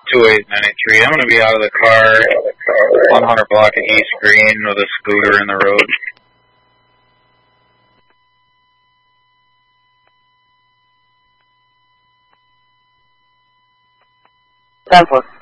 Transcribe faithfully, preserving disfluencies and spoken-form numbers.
two eight nine eight three. I'm going to be out of the car, one hundred block of East Green with a scooter in the road. ten four.